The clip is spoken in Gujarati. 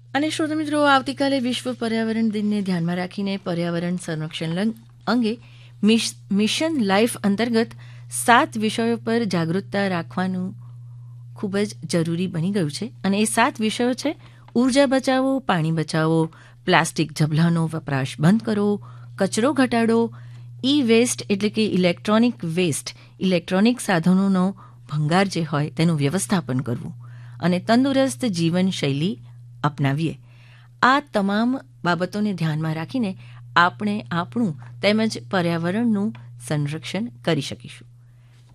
અને શ્રોતા મિત્રો, આવતીકાલે વિશ્વ પર્યાવરણ દિનને ધ્યાનમાં રાખીને પર્યાવરણ સંરક્ષણ અંગે મિશન લાઈફ અંતર્ગત 7 વિષયો પર જાગૃતતા રાખવાનું ખૂબ જ જરૂરી બની ગયું છે. અને એ 7 વિષયો છે: ઉર્જા બચાવો, પાણી બચાવો, પ્લાસ્ટિક ઝબલાનો વપરાશ બંધ કરો, કચરો ઘટાડો, ઈ વેસ્ટ એટલે કે ઇલેક્ટ્રોનિક વેસ્ટ, ઇલેક્ટ્રોનિક સાધનોનો ભંગાર જે હોય તેનું વ્યવસ્થાપન કરવું, અને તંદુરસ્ત જીવનશૈલી અપનાવીએ. આ તમામ બાબતોને ધ્યાનમાં રાખીને આપણે આપણું તેમજ પર્યાવરણનું સંરક્ષણ કરી શકીશું.